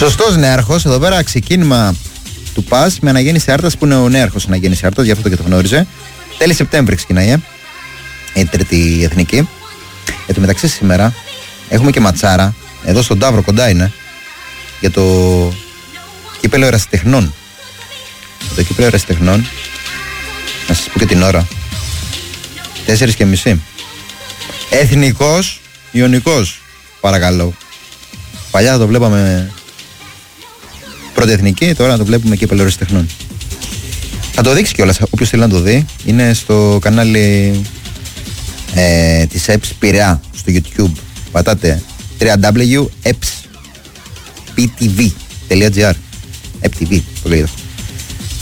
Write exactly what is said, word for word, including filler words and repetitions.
Σωστός νέαρχος, εδώ πέρα ξεκίνημα του ΠΑΣ με αναγέννηση Άρτας, που είναι ο νέαρχος αναγέννηση Άρτας, γι' αυτό και το γνώριζε. Τέλη Σεπτέμβρη ξεκινάει, ε. η τρίτη εθνική. Εν τω μεταξύ σήμερα έχουμε και ματσάρα, εδώ στον Ταύρο κοντά είναι, για το κύπελλο ερασιτεχνών. Το κύπελλο ερασιτεχνών, να σας πω και την ώρα, τέσσερις και μισή. Εθνικός Ιωνικός, παρακαλώ. Παλιά θα το βλέπαμε πρώτη εθνική, τώρα το βλέπουμε κύπελλο ερασιτεχνών. Θα το δείξει κιόλας, όποιος θέλει να το δει. Είναι στο κανάλι ε, της ΕΠΣ Πειραιά στο YouTube. Πατάτε double-u double-u double-u τελεία eps πι τι βι τελεία τζι άρ. eptv το λέγεται.